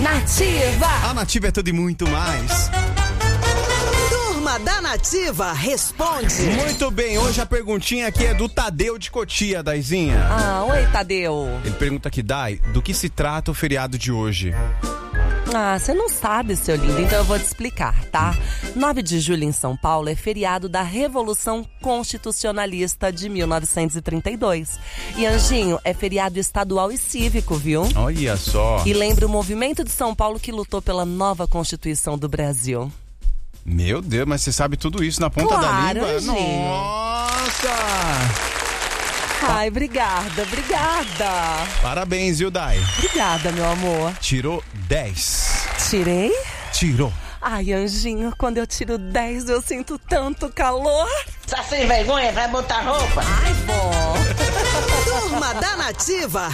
Nativa. A Nativa é tudo e muito mais. Turma da Nativa responde. Muito bem, hoje a perguntinha aqui é do Tadeu de Cotia, Daizinha. Oi, Tadeu. Ele pergunta aqui, Dai, do que se trata o feriado de hoje? Você não sabe, seu lindo, então eu vou te explicar, tá? 9 de julho em São Paulo é feriado da Revolução Constitucionalista de 1932. E, Anjinho, é feriado estadual e cívico, viu? Olha só. E lembra o movimento de São Paulo que lutou pela nova Constituição do Brasil. Meu Deus, mas você sabe tudo isso na ponta da língua? Anjinho. Nossa! Ai, obrigada. Parabéns, viu, Dai? Obrigada, meu amor. Tirou 10. Tirei? Tirou. Ai, Anjinho, quando eu tiro 10 eu sinto tanto calor. Tá sem vergonha? Vai botar roupa? Ai, bom. Turma da Nativa